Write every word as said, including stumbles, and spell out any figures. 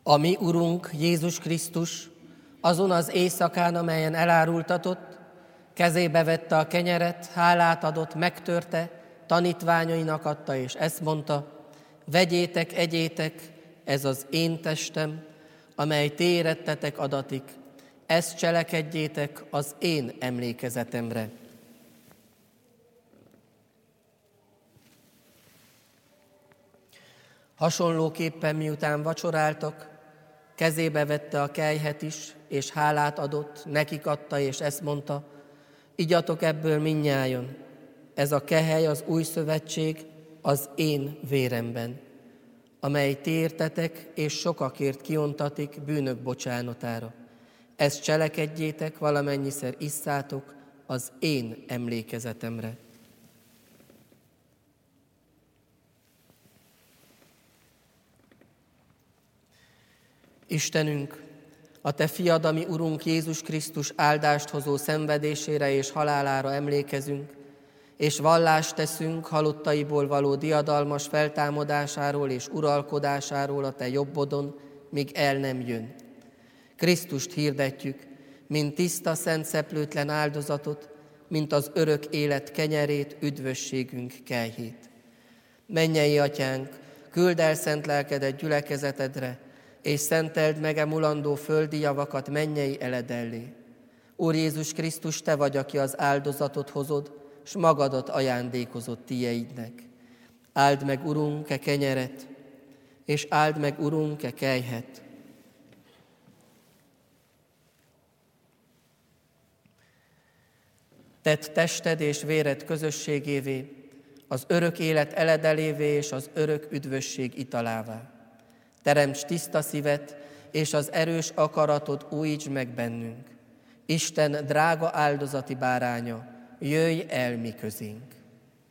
A mi Urunk Jézus Krisztus azon az éjszakán, amelyen elárultatott, kezébe vette a kenyeret, hálát adott, megtörte, tanítványainak adta, és ezt mondta: vegyétek, egyétek, ez az én testem, amely ti érettetek adatik, ezt cselekedjétek az én emlékezetemre. Hasonlóképpen miután vacsoráltak, kezébe vette a kelyhet is, és hálát adott, nekik adta, és ezt mondta: igyatok ebből mindnyájan, ez a kehely az új szövetség az én véremben, amely ti értetek és sokakért kiontatik bűnök bocsánatára. Ezt cselekedjétek, valamennyiszer isszátok az én emlékezetemre. Istenünk, a Te fiad, ami Urunk Jézus Krisztus áldást hozó szenvedésére és halálára emlékezünk, és vallást teszünk halottaiból való diadalmas feltámadásáról és uralkodásáról a Te jobbodon, míg el nem jön. Krisztust hirdetjük, mint tiszta, szent, szeplőtlen áldozatot, mint az örök élet kenyerét, üdvösségünk kelyhét. Mennyei Atyánk, küldd el szent lelkedet gyülekezetedre, és szenteld meg emulandó földi javakat mennyei eledellé. Úr Jézus Krisztus, Te vagy, aki az áldozatot hozod, s magadat ajándékozod tieidnek. Áld meg, Urunk, e kenyeret, és áld meg, Urunk, e kelyhet. Tedd tested és véred közösségévé, az örök élet eledelévé és az örök üdvösség italává. Teremts tiszta szívet, és az erős akaratod újítsd meg bennünk. Isten drága áldozati báránya, jöjj el mi közénk.